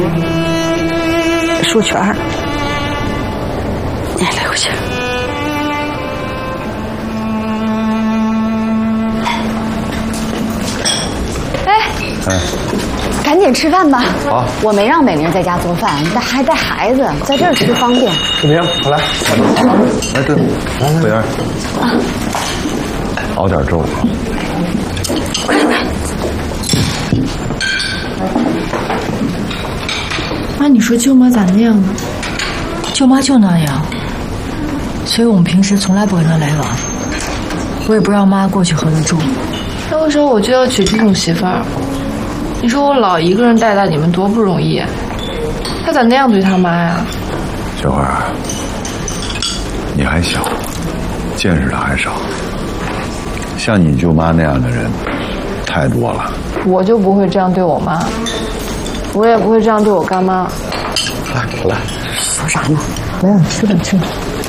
书卷儿，你留下。赶紧吃饭吧。 好， 我没让美玲在家做饭，但还带孩子，在这儿吃方便。 志明，快来，来对，来桂儿，熬点粥。 快！ 妈，你说舅妈咋那样呢？舅妈就那样，所以我们平时从来不跟她来往。我也不让妈过去和她住。 那为什么我就要娶这种媳妇儿？你说我老一个人带你们多不容易，他咋那样对他妈呀？ 小花，你还小，见识的还少，像你舅妈那样的人太多了。 我就不会这样对我妈，我也不会这样对我干妈。 来，我来。 说啥呢？ 来，吃吧吃吧。